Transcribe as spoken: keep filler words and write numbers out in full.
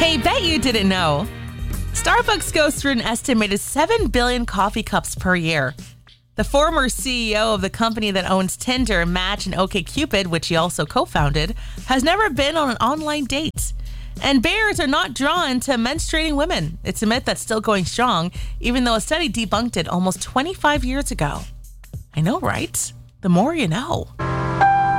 Hey, bet you didn't know. Starbucks goes through an estimated seven billion coffee cups per year. The former C E O of the company that owns Tinder, Match, and OkCupid, which he also co-founded, has never been on an online date. And bears are not drawn to menstruating women. It's a myth that's still going strong, even though a study debunked it almost twenty-five years ago. I know, right? The more you know.